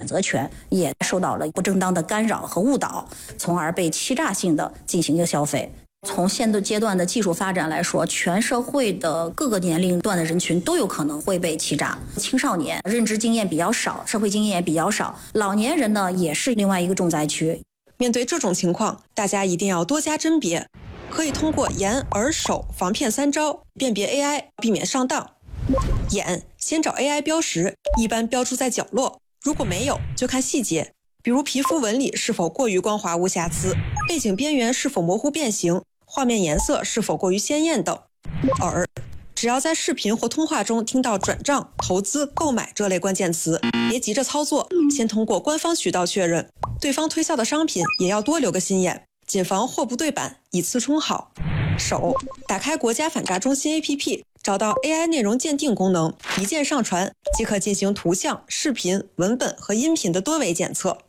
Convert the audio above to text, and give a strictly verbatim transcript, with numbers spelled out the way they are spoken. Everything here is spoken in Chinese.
择权也受到了不正当的干扰和误导，从而被欺诈性的进行一个消费。从现阶段的技术发展来说，全社会的各个年龄段的人群都有可能会被欺诈。青少年认知经验比较少，社会经验也比较少，老年人呢也是另外一个重灾区。 面对这种情况，大家一定要多加甄别，可以通过眼、耳、手防骗三招辨别 A I， 避免上当。眼，先找 A I 标识，一般标注在角落，如果没有，就看细节，比如皮肤纹理是否过于光滑无瑕疵，背景边缘是否模糊变形，画面颜色是否过于鲜艳等。耳，只要在视频或通话中听到转账、投资、购买这类关键词，别急着操作，先通过官方渠道确认。对方推销的商品也要多留个心眼，谨防货不对版，以次充好。手，打开国家反诈中心 A P P， 找到 A I 内容鉴定功能，一键上传即可进行图像、视频、文本和音频的多维检测。